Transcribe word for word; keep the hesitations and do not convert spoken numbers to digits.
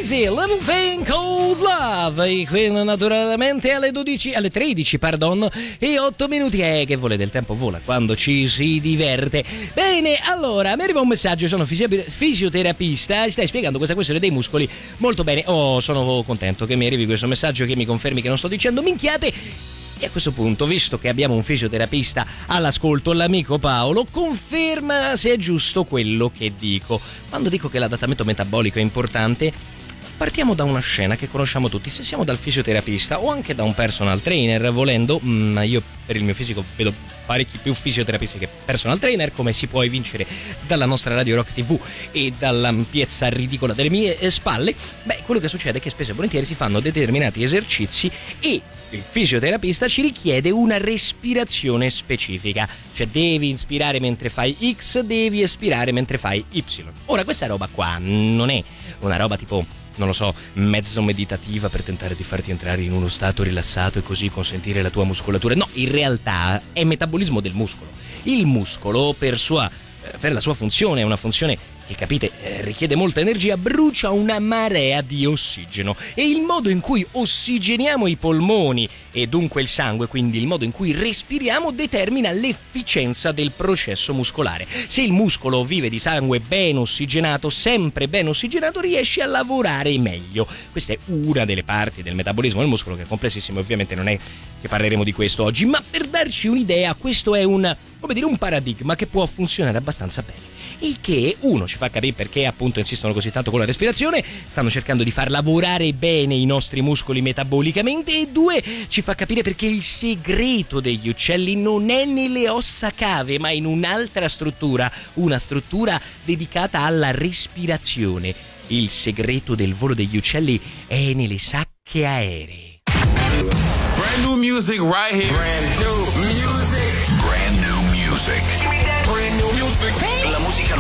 Easy, Little Thing Called Love. E qui naturalmente alle dodici, alle tredici, pardon, e otto minuti. Eh, che volete, il tempo vola quando ci si diverte. Bene, allora, mi arriva un messaggio, sono fisio- fisioterapista, stai spiegando questa questione dei muscoli molto bene. Oh, sono contento che mi arrivi questo messaggio che mi confermi che non sto dicendo minchiate. E a questo punto, visto che abbiamo un fisioterapista all'ascolto, l'amico Paolo conferma se è giusto quello che dico. Quando dico che l'adattamento metabolico è importante, partiamo da una scena che conosciamo tutti. Se siamo dal fisioterapista o anche da un personal trainer, volendo, ma io per il mio fisico vedo parecchi più fisioterapisti che personal trainer, come si può evincere dalla nostra Radio Rock tivù e dall'ampiezza ridicola delle mie spalle, beh, quello che succede è che spesso e volentieri si fanno determinati esercizi e il fisioterapista ci richiede una respirazione specifica, cioè devi inspirare mentre fai X, devi espirare mentre fai Y. Ora, questa roba qua non è una roba tipo, non lo so, mezzo meditativa per tentare di farti entrare in uno stato rilassato e così consentire la tua muscolatura. No, in realtà è metabolismo del muscolo. Il muscolo, per sua per la sua funzione, è una funzione che, capite, eh, richiede molta energia, brucia una marea di ossigeno, e il modo in cui ossigeniamo i polmoni e dunque il sangue, quindi il modo in cui respiriamo, determina l'efficienza del processo muscolare. Se il muscolo vive di sangue ben ossigenato, sempre ben ossigenato, riesce a lavorare meglio. Questa è una delle parti del metabolismo del muscolo che è complessissimo, ovviamente non è che parleremo di questo oggi, ma per darci un'idea, questo è un, come dire, un paradigma che può funzionare abbastanza bene. Il che, uno, ci fa capire perché appunto insistono così tanto con la respirazione, stanno cercando di far lavorare bene i nostri muscoli metabolicamente, e due, ci fa capire perché il segreto degli uccelli non è nelle ossa cave, ma in un'altra struttura, una struttura dedicata alla respirazione. Il segreto del volo degli uccelli è nelle sacche aeree. Brand new music right here. Brand new music. Brand new music. Brand new music. La musica